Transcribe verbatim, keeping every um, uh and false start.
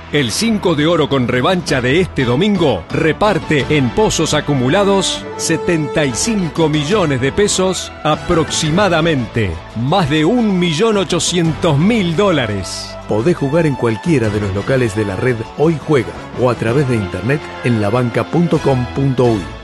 El cinco de oro con revancha de este domingo reparte en pozos acumulados setenta y cinco millones de pesos aproximadamente. Más de un millón ochocientos mil dólares. Podés jugar en cualquiera de los locales de la red Hoy Juega o a través de internet en la banca punto com punto uy.